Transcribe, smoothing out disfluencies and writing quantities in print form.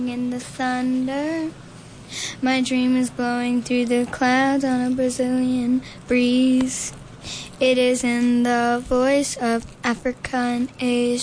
in the thunder. My dream is blowing through the clouds on a Brazilian breeze. It is in the voice of Africa and Asia.